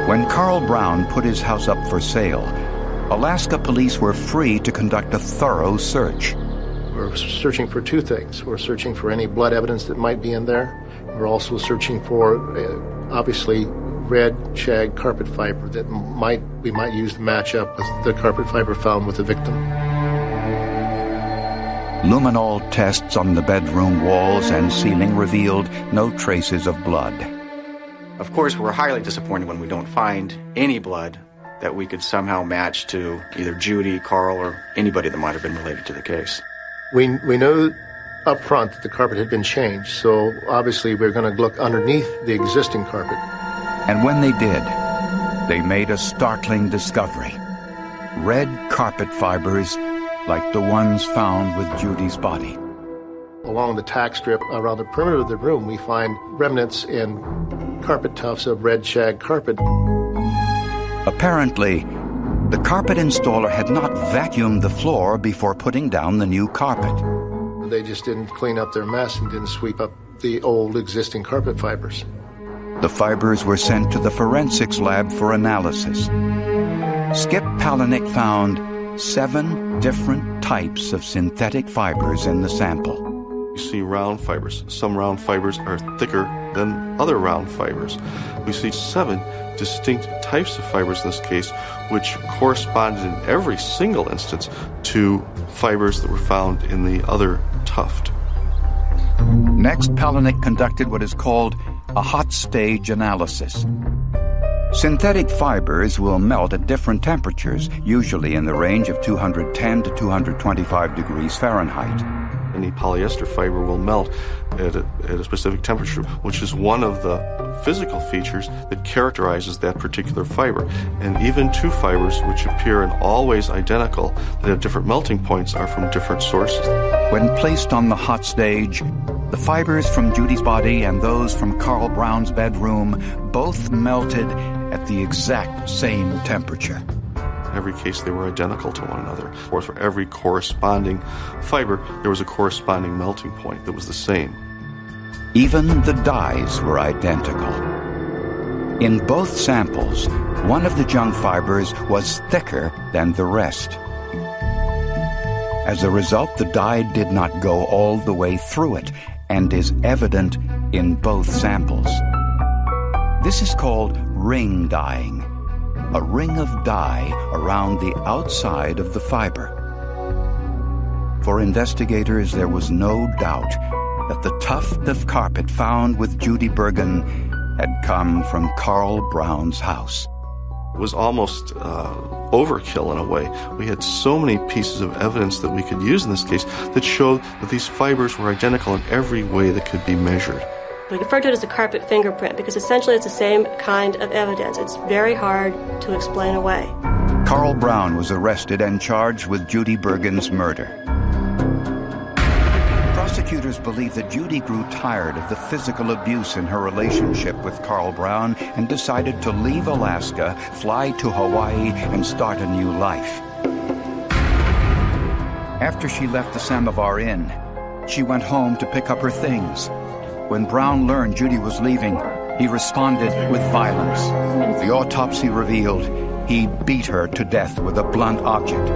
When Carl Brown put his house up for sale, Alaska police were free to conduct a thorough search. We're searching for two things. We're searching for any blood evidence that might be in there. We're also searching for, obviously, red shag carpet fiber that we might use to match up with the carpet fiber found with the victim. Luminol tests on the bedroom walls and ceiling revealed no traces of blood. Of course, we're highly disappointed when we don't find any blood that we could somehow match to either Judy, Carl, or anybody that might have been related to the case. We know up front that the carpet had been changed, so obviously we're going to look underneath the existing carpet. And when they did, they made a startling discovery. Red carpet fibers like the ones found with Judy's body. Along the tack strip around the perimeter of the room, we find remnants and carpet tufts of red shag carpet. Apparently, the carpet installer had not vacuumed the floor before putting down the new carpet. They just didn't clean up their mess and didn't sweep up the old existing carpet fibers. The fibers were sent to the forensics lab for analysis. Skip Palahniuk found 7 different types of synthetic fibers in the sample. We see round fibers. Some round fibers are thicker than other round fibers. We see 7 distinct types of fibers in this case, which corresponded in every single instance to fibers that were found in the other tuft. Next, Palahniuk conducted what is called a hot stage analysis. Synthetic fibers will melt at different temperatures, usually in the range of 210 to 225 degrees Fahrenheit. Any polyester fiber will melt at a specific temperature, which is one of the physical features that characterizes that particular fiber. And even two fibers which appear in always identical, that have different melting points, are from different sources. When placed on the hot stage, the fibers from Judy's body and those from Carl Brown's bedroom both melted at the exact same temperature. In every case, they were identical to one another. Or for every corresponding fiber, there was a corresponding melting point that was the same. Even the dyes were identical. In both samples, one of the junk fibers was thicker than the rest. As a result, the dye did not go all the way through it and is evident in both samples. This is called ring dyeing, a ring of dye around the outside of the fiber. For investigators, there was no doubt that the tuft of carpet found with Judy Bergen had come from Carl Brown's house. It was almost overkill in a way. We had so many pieces of evidence that we could use in this case that showed that these fibers were identical in every way that could be measured. We refer to it as a carpet fingerprint because essentially it's the same kind of evidence. It's very hard to explain away. Carl Brown was arrested and charged with Judy Bergen's murder. Prosecutors believe that Judy grew tired of the physical abuse in her relationship with Carl Brown and decided to leave Alaska, fly to Hawaii, and start a new life. After she left the Samovar Inn, she went home to pick up her things. When Brown learned Judy was leaving, he responded with violence. The autopsy revealed he beat her to death with a blunt object.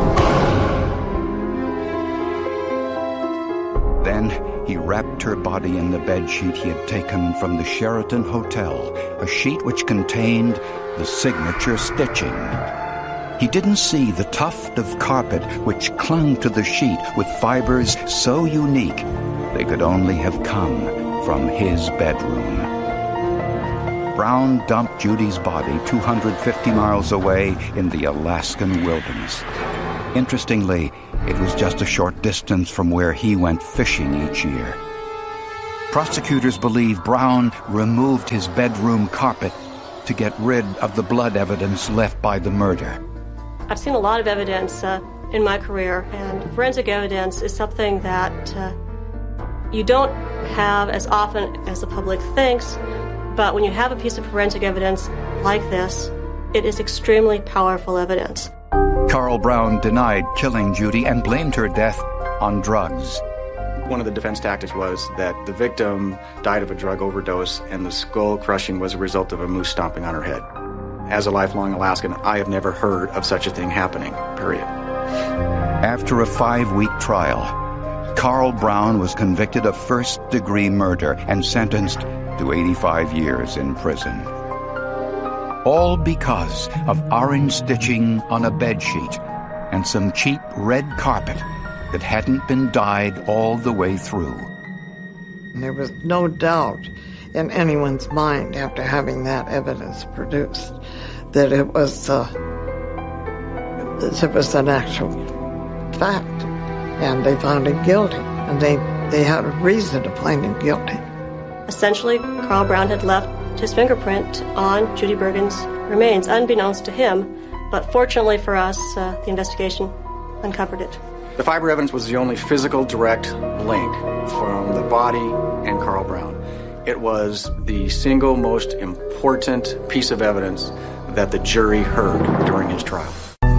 Then he wrapped her body in the bedsheet he had taken from the Sheraton Hotel, a sheet which contained the signature stitching. He didn't see the tuft of carpet which clung to the sheet with fibers so unique they could only have come from his bedroom. Brown dumped Judy's body 250 miles away in the Alaskan wilderness. Interestingly, it was just a short distance from where he went fishing each year. Prosecutors believe Brown removed his bedroom carpet to get rid of the blood evidence left by the murder. I've seen a lot of evidence in my career, and forensic evidence is something that you don't have as often as the public thinks, but when you have a piece of forensic evidence like this, it is extremely powerful evidence. Carl Brown denied killing Judy and blamed her death on drugs. One of the defense tactics was that the victim died of a drug overdose and the skull crushing was a result of a moose stomping on her head. as a lifelong Alaskan, I have never heard of such a thing happening, period. After a 5-week trial, Carl Brown was convicted of first-degree murder and sentenced to 85 years in prison. All because of orange stitching on a bedsheet and some cheap red carpet that hadn't been dyed all the way through. There was no doubt in anyone's mind after having that evidence produced that it was an actual fact, and they found him guilty, and they had a reason to find him guilty. Essentially, Carl Brown had left his fingerprint on Judy Bergen's remains, unbeknownst to him, but fortunately for us, the investigation uncovered it. The fiber evidence was the only physical direct link from the body and Carl Brown. It was the single most important piece of evidence that the jury heard during his trial.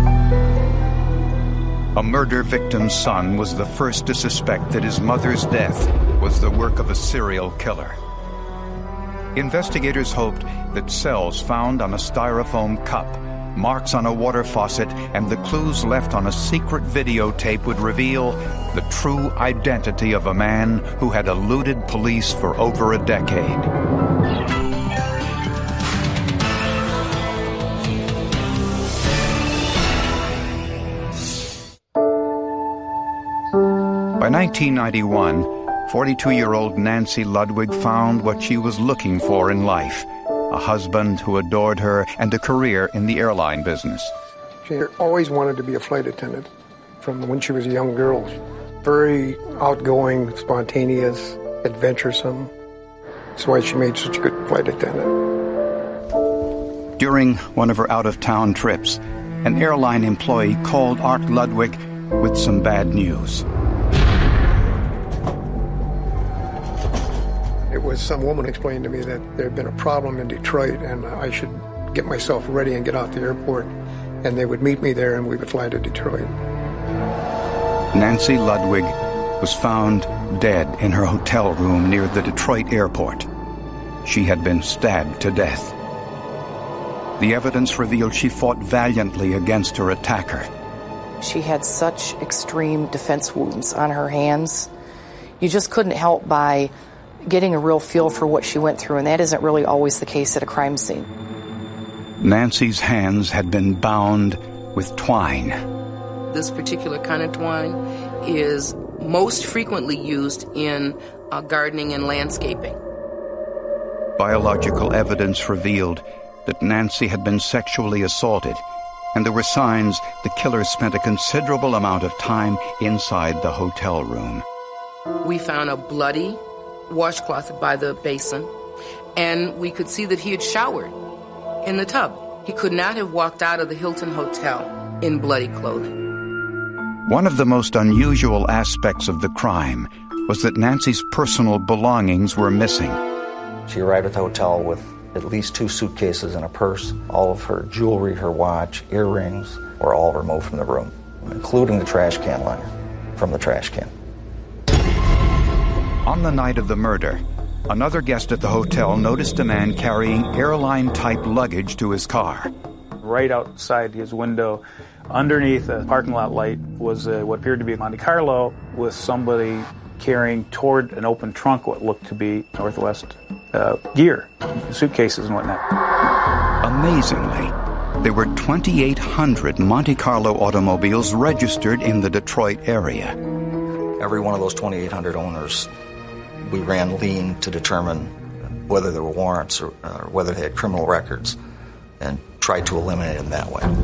A murder victim's son was the first to suspect that his mother's death was the work of a serial killer. Investigators hoped that cells found on a styrofoam cup, marks on a water faucet, and the clues left on a secret videotape would reveal the true identity of a man who had eluded police for over a decade. By 1991, 42-year-old Nancy Ludwig found what she was looking for in life: a husband who adored her and a career in the airline business. She always wanted to be a flight attendant from when she was a young girl. Very outgoing, spontaneous, adventuresome. That's why she made such a good flight attendant. During one of her out-of-town trips, an airline employee called Art Ludwig with some bad news. It was some woman explained to me that there had been a problem in Detroit and I should get myself ready and get out the airport, and they would meet me there and we would fly to Detroit. Nancy Ludwig was found dead in her hotel room near the Detroit airport. She had been stabbed to death. The evidence revealed she fought valiantly against her attacker. She had such extreme defense wounds on her hands. You just couldn't help by getting a real feel for what she went through, and that isn't really always the case at a crime scene. Nancy's hands had been bound with twine. This particular kind of twine is most frequently used in gardening and landscaping. Biological evidence revealed that Nancy had been sexually assaulted, and there were signs the killer spent a considerable amount of time inside the hotel room. We found a bloody washcloth by the basin, and we could see that he had showered in the tub. He could not have walked out of the Hilton Hotel in bloody clothing. One of the most unusual aspects of the crime was that Nancy's personal belongings were missing. She arrived at the hotel with at least 2 suitcases and a purse. All of her jewelry, her watch, earrings were all removed from the room, including the trash can liner from the trash can. On the night of the murder, another guest at the hotel noticed a man carrying airline-type luggage to his car. Right outside his window, underneath a parking lot light, was what appeared to be a Monte Carlo with somebody carrying toward an open trunk what looked to be Northwest gear, suitcases and whatnot. Amazingly, there were 2,800 Monte Carlo automobiles registered in the Detroit area. Every one of those 2,800 owners, we ran lean to determine whether there were warrants or whether they had criminal records, and tried to eliminate them that way.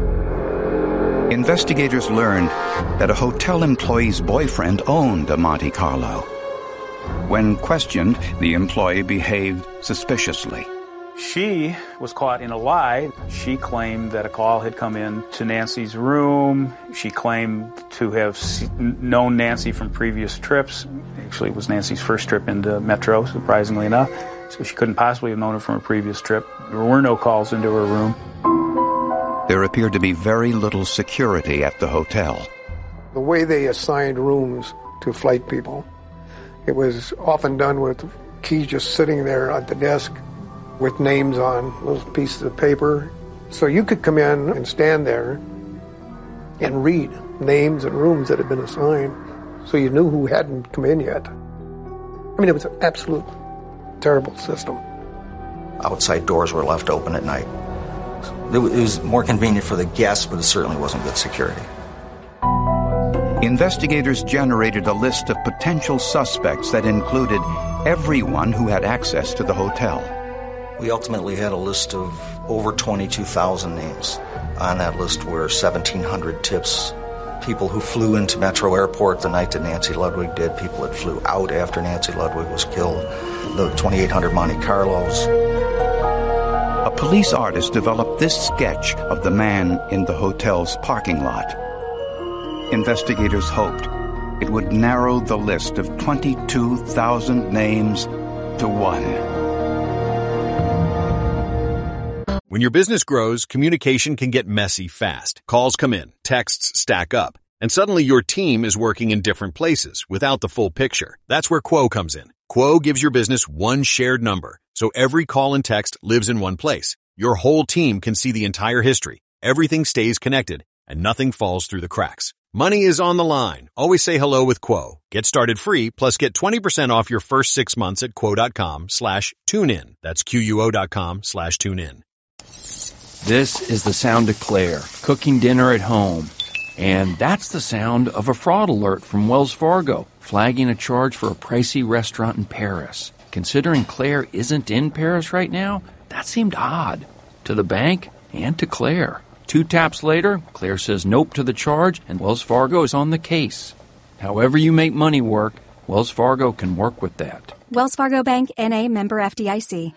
Investigators learned that a hotel employee's boyfriend owned a Monte Carlo. When questioned, the employee behaved suspiciously. She was caught in a lie. She claimed that a call had come in to Nancy's room. She claimed to have known Nancy from previous trips. Actually, it was Nancy's first trip into Metro, surprisingly enough. So she couldn't possibly have known her from a previous trip. There were no calls into her room. There appeared to be very little security at the hotel. The way they assigned rooms to flight people, it was often done with keys just sitting there at the desk with names on little pieces of paper, So you could come in and stand there and read names and rooms that had been assigned, so you knew who hadn't come in yet. I mean, it was an absolute terrible system. Outside doors were left open at night. It was more convenient for the guests, but it certainly wasn't good security. Investigators generated a list of potential suspects that included everyone who had access to the hotel. We ultimately had a list of over 22,000 names. On that list were 1,700 tips. People who flew into Metro Airport the night that Nancy Ludwig did, people that flew out after Nancy Ludwig was killed, the 2,800 Monte Carlos. A police artist developed this sketch of the man in the hotel's parking lot. Investigators hoped it would narrow the list of 22,000 names to one. When your business grows, communication can get messy fast. Calls come in, texts stack up, and suddenly your team is working in different places without the full picture. That's where Quo comes in. Quo gives your business one shared number, so every call and text lives in one place. Your whole team can see the entire history. Everything stays connected, and nothing falls through the cracks. Money is on the line. Always say hello with Quo. Get started free, plus get 20% off your first 6 months at quo.com/tunein. That's QUO.com/tunein. This is the sound of Claire, cooking dinner at home. And that's the sound of a fraud alert from Wells Fargo, flagging a charge for a pricey restaurant in Paris. Considering Claire isn't in Paris right now, that seemed odd. To the bank and to Claire. 2 taps later, Claire says nope to the charge, and Wells Fargo is on the case. However you make money work, Wells Fargo can work with that. Wells Fargo Bank, N.A., member FDIC.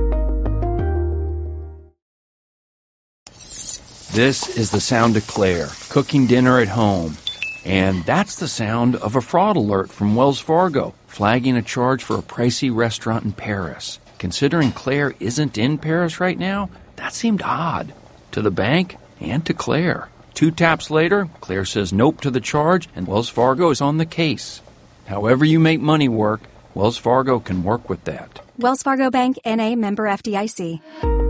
This is the sound of Claire, cooking dinner at home. And that's the sound of a fraud alert from Wells Fargo, flagging a charge for a pricey restaurant in Paris. Considering Claire isn't in Paris right now, that seemed odd. To the bank and to Claire. 2 taps later, Claire says nope to the charge, and Wells Fargo is on the case. However you make money work, Wells Fargo can work with that. Wells Fargo Bank, N.A., member FDIC.